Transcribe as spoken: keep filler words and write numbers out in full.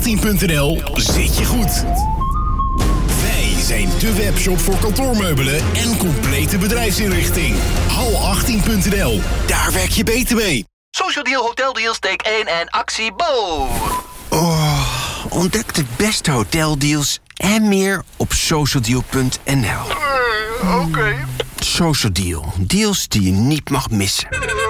achttien punt n l zit je goed. Wij zijn de webshop voor kantoormeubelen en complete bedrijfsinrichting. hal achttien punt n l, daar werk je beter mee. Social Deal, Hotel Deals, take één en actie Bo. Oh, ontdek de beste hoteldeals en meer op socialdeal punt n l. Uh, Oké. Okay. Social Deal, deals die je niet mag missen.